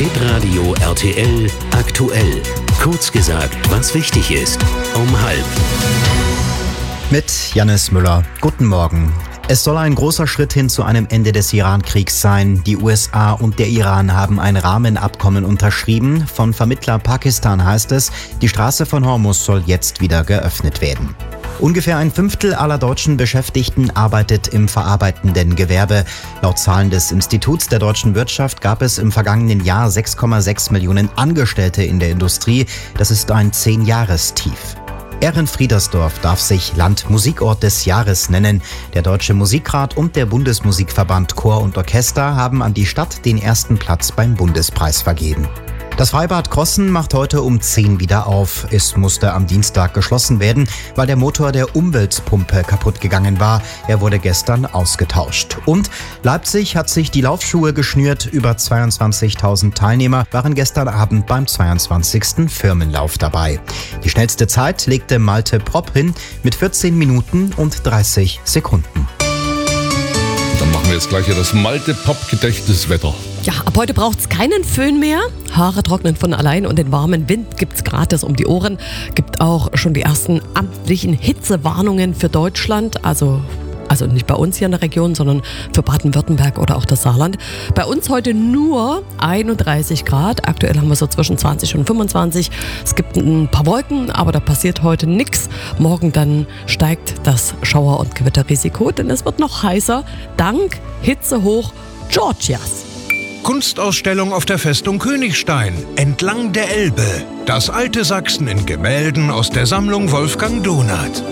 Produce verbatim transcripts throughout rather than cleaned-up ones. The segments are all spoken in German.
Hitradio R T L aktuell. Kurz gesagt, was wichtig ist. Um halb. Mit Jannis Müller. Guten Morgen. Es soll ein großer Schritt hin zu einem Ende des Iran-Kriegs sein. Die U S A und der Iran haben ein Rahmenabkommen unterschrieben. Von Vermittler Pakistan heißt es, die Straße von Hormuz soll jetzt wieder geöffnet werden. Ungefähr ein Fünftel aller deutschen Beschäftigten arbeitet im verarbeitenden Gewerbe. Laut Zahlen des Instituts der deutschen Wirtschaft gab es im vergangenen Jahr sechs Komma sechs Millionen Angestellte in der Industrie. Das ist ein Zehn-Jahrestief. Ehrenfriedersdorf darf sich Landmusikort des Jahres nennen. Der Deutsche Musikrat und der Bundesmusikverband Chor und Orchester haben an die Stadt den ersten Platz beim Bundespreis vergeben. Das Freibad Krossen macht heute um zehn wieder auf. Es musste am Dienstag geschlossen werden, weil der Motor der Umweltpumpe kaputt gegangen war. Er wurde gestern ausgetauscht. Und Leipzig hat sich die Laufschuhe geschnürt. Über zweiundzwanzigtausend Teilnehmer waren gestern Abend beim zweiundzwanzigsten Firmenlauf dabei. Die schnellste Zeit legte Malte Propp hin mit vierzehn Minuten und dreißig Sekunden. Dann machen wir jetzt gleich hier das Malte-Pop-Gedächtniswetter. Ja, ab heute braucht es keinen Föhn mehr. Haare trocknen von allein und den warmen Wind gibt es gratis um die Ohren. Gibt auch schon die ersten amtlichen Hitzewarnungen für Deutschland, also Also nicht bei uns hier in der Region, sondern für Baden-Württemberg oder auch das Saarland. Bei uns heute nur einunddreißig Grad. Aktuell haben wir so zwischen zwanzig und fünfundzwanzig. Es gibt ein paar Wolken, aber da passiert heute nichts. Morgen dann steigt das Schauer- und Gewitterrisiko, denn es wird noch heißer dank Hitzehoch Georgias. Kunstausstellung auf der Festung Königstein, entlang der Elbe. Das alte Sachsen in Gemälden aus der Sammlung Wolfgang Donath.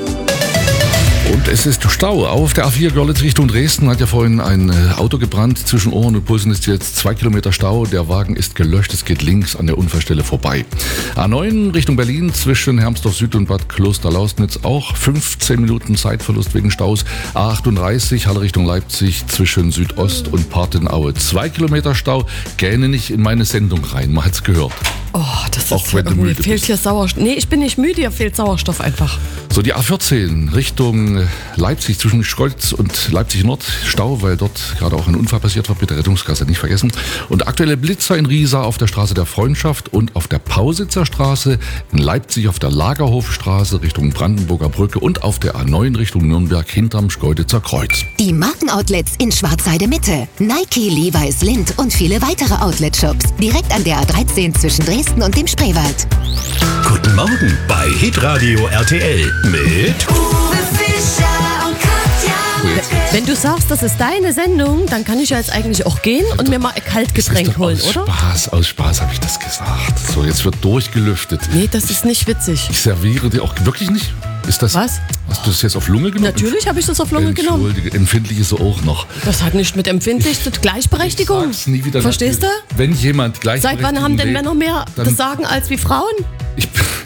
Und es ist Stau auf der A vier Görlitz Richtung Dresden. Hat ja vorhin ein Auto gebrannt. Zwischen Ohren und Pulsen ist jetzt zwei Kilometer Stau. Der Wagen ist gelöscht. Es geht links an der Unfallstelle vorbei. A neun Richtung Berlin zwischen Hermsdorf Süd und Bad Kloster-Lausnitz auch fünfzehn Minuten Zeitverlust wegen Staus. A achtunddreißig Halle Richtung Leipzig zwischen Südost und Partenaue. Zwei Kilometer Stau. Gähne nicht in meine Sendung rein. Man hat's gehört. Oh, das ist Auch wenn du müde fehlt bist. Hier Sauerstoff. Nee, ich bin nicht müde, hier fehlt Sauerstoff einfach. So, die A vierzehn Richtung Leipzig zwischen Schkeuditz und Leipzig Nord. Stau, weil dort gerade auch ein Unfall passiert war. Bitte Rettungsgasse nicht vergessen. Und aktuelle Blitzer in Riesa auf der Straße der Freundschaft und auf der Pausitzer Straße, in Leipzig auf der Lagerhofstraße Richtung Brandenburger Brücke und auf der A neun Richtung Nürnberg hinterm Schkeuditzer Kreuz. Die Markenoutlets in Schwarzheide Mitte. Nike, Levi's, Lindt und viele weitere Outlet-Shops. Direkt an der A dreizehn zwischen Dresden und dem Spreewald. Guten Morgen bei Hitradio R T L mit Uwe Fischer und Katja. Wenn du sagst, das ist deine Sendung, dann kann ich ja jetzt eigentlich auch gehen und mir mal ein Kaltgetränk holen, aus oder? Spaß, aus Spaß habe ich das gesagt. So, jetzt wird durchgelüftet. Nee, das ist nicht witzig. Ich serviere dir auch wirklich nicht. Ist das, Was? Hast du das jetzt auf Lunge genommen? Natürlich habe ich das auf Lunge genommen. Entschuldige, empfindlich ist er auch noch. Das hat nichts mit empfindlich zu tun. Gleichberechtigung. Sag's nie wieder. Verstehst du? Wenn jemand Gleichberechtigung Seit wann haben denn lebt, Männer mehr dann- das Sagen als wie Frauen? Ich,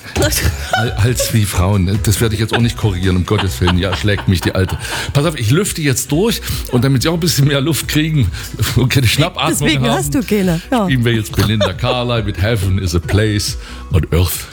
Al- als wie Frauen, ne? Das werde ich jetzt auch nicht korrigieren, um Gottes Willen. Ja, schlägt mich die Alte. Pass auf, ich lüfte jetzt durch und damit sie auch ein bisschen mehr Luft kriegen und keine Schnappatmung Deswegen haben, hast du keine. Ja. spielen wir jetzt Belinda Carlisle mit Heaven is a Place on Earth.